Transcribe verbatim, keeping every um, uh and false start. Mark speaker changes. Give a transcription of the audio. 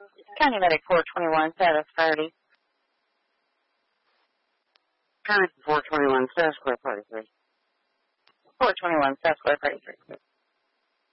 Speaker 1: County Medic four twenty-one, status priority.
Speaker 2: County four twenty-one, status square party three.
Speaker 1: four twenty-one, status square party three.